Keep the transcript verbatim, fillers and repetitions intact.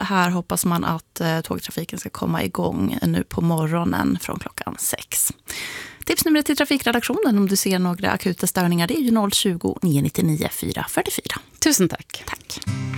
här hoppas man att eh, tågtrafiken ska komma igång nu på morgonen från klockan sex. Tipsnumret till trafikredaktionen om du ser några akuta störningar, det är ju noll tjugo, nio nio nio, fyra fyra fyra. Tusen tack. Tack.